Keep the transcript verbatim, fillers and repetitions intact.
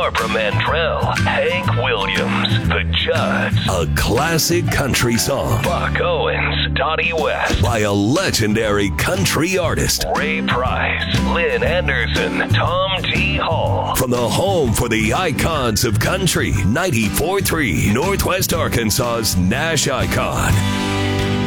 Barbara Mandrell, Hank Williams, The Judds, A classic country song Buck Owens, Dottie West, by a legendary country artist. Ray Price, Lynn Anderson, Tom T. Hall. From the home for the icons of country, ninety-four point three, Northwest Arkansas's Nash Icon.